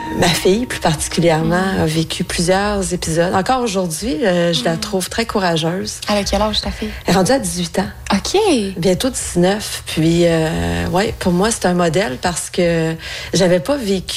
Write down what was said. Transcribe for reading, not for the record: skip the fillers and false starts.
Ma fille, plus particulièrement, a vécu plusieurs épisodes. Encore aujourd'hui, je la trouve très courageuse. Elle a quel âge, ta fille? Elle est rendue à 18 ans. OK. Bientôt 19. Puis, pour moi, c'est un modèle parce que j'avais pas vécu